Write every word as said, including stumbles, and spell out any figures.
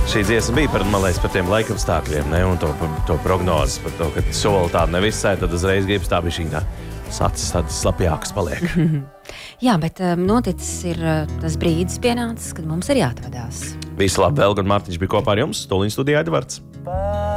Šī dziesma bija par, man liekas, par tiem laikapstākļiem, ne, un to, to prognozes, par to, ka soli tādu nevisai, tad uzreiz gribas tā bišķiņ tā sacis tādas slapjākas paliek. Jā, bet um, noticis ir uh, tas brīdis pienācis, kad mums ir jāatvadās. Visu labi, Elga un Mārtiņš bija kopā ar jums, Stoliņu studijā Edvards.